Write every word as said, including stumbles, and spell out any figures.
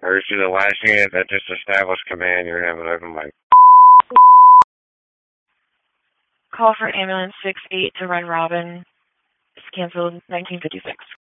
Urge you to last unit that just established command. You're having open by. Call for ambulance six eight to Red Robin. It's canceled nineteen fifty-six.